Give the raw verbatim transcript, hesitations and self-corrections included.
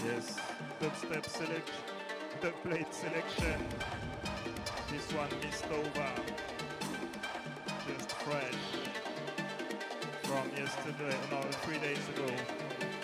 Yes, dubstep selection, dub plate selection. This one missed over, just fresh from yesterday, no, three days ago.